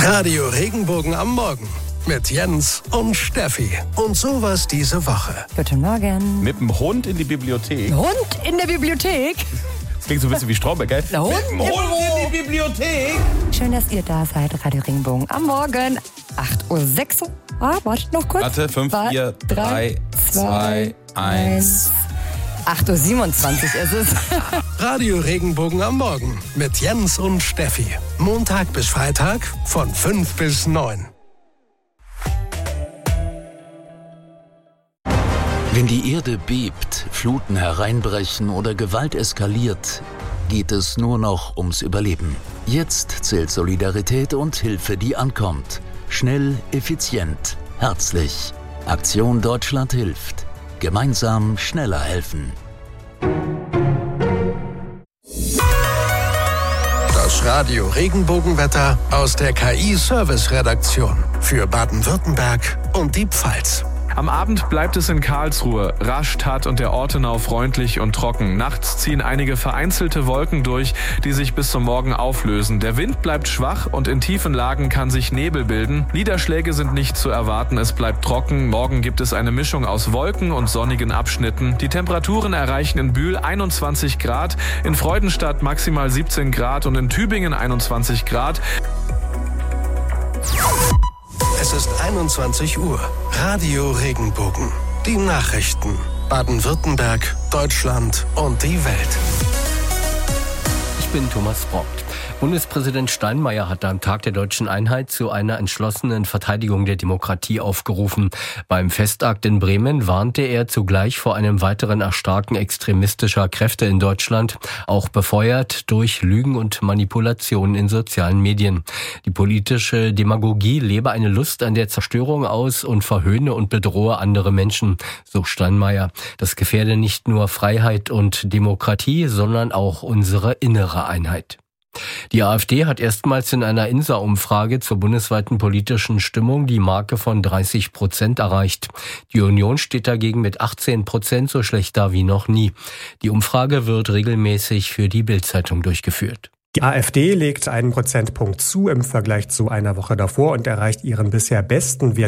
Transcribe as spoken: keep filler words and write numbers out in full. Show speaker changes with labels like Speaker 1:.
Speaker 1: Radio Regenbogen am Morgen mit Jens und Steffi. Und sowas diese Woche.
Speaker 2: Guten Morgen.
Speaker 3: Mit dem Hund in die Bibliothek.
Speaker 2: Hund in der Bibliothek?
Speaker 3: Das klingt so ein bisschen wie Stromberg, gell?
Speaker 2: Der Hund,
Speaker 3: Mit dem Hund in die Bibliothek.
Speaker 2: Schön, dass ihr da seid. Radio Regenbogen am Morgen. acht Uhr sechs. Ah, wartet noch kurz.
Speaker 3: Warte, fünf, vier, drei, zwei, eins.
Speaker 2: acht Uhr siebenundzwanzig ist es.
Speaker 1: Radio Regenbogen am Morgen mit Jens und Steffi. Montag bis Freitag von fünf bis neun.
Speaker 4: Wenn die Erde bebt, Fluten hereinbrechen oder Gewalt eskaliert, geht es nur noch ums Überleben. Jetzt zählt Solidarität und Hilfe, die ankommt. Schnell, effizient, herzlich. Aktion Deutschland hilft. Gemeinsam schneller helfen.
Speaker 1: Das Radio Regenbogenwetter aus der K I-Service-Redaktion für Baden-Württemberg und die Pfalz.
Speaker 5: Am Abend bleibt es in Karlsruhe. Rastatt und der Ortenau freundlich und trocken. Nachts ziehen einige vereinzelte Wolken durch, die sich bis zum Morgen auflösen. Der Wind bleibt schwach und in tiefen Lagen kann sich Nebel bilden. Niederschläge sind nicht zu erwarten, es bleibt trocken. Morgen gibt es eine Mischung aus Wolken und sonnigen Abschnitten. Die Temperaturen erreichen in Bühl einundzwanzig Grad, in Freudenstadt maximal siebzehn Grad und in Tübingen einundzwanzig Grad.
Speaker 1: Es ist einundzwanzig Uhr. Radio Regenbogen. Die Nachrichten. Baden-Württemberg, Deutschland und die Welt.
Speaker 6: Ich bin Thomas Brockt. Bundespräsident Steinmeier hat am Tag der Deutschen Einheit zu einer entschlossenen Verteidigung der Demokratie aufgerufen. Beim Festakt in Bremen warnte er zugleich vor einem weiteren Erstarken extremistischer Kräfte in Deutschland, auch befeuert durch Lügen und Manipulationen in sozialen Medien. Die politische Demagogie lebe eine Lust an der Zerstörung aus und verhöhne und bedrohe andere Menschen, so Steinmeier. Das gefährde nicht nur Freiheit und Demokratie, sondern auch unsere innere Einheit. Die AfD hat erstmals in einer INSA-Umfrage zur bundesweiten politischen Stimmung die Marke von dreißig Prozent erreicht. Die Union steht dagegen mit achtzehn Prozent so schlecht da wie noch nie. Die Umfrage wird regelmäßig für die Bild-Zeitung durchgeführt.
Speaker 7: Die AfD legt einen Prozentpunkt zu im Vergleich zu einer Woche davor und erreicht ihren bisher besten Wert